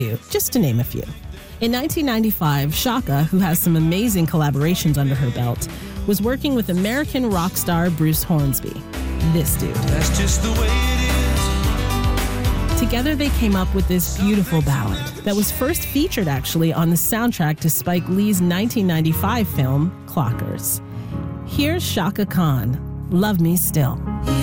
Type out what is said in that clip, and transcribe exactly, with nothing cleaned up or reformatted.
just to name a few. In nineteen ninety-five, Chaka, who has some amazing collaborations under her belt, was working with American rock star Bruce Hornsby. This dude. That's just the way it is. Together they came up with this beautiful ballad that was first featured actually on the soundtrack to Spike Lee's nineteen ninety-five film, Clockers. Here's Chaka Khan, Love Me Still.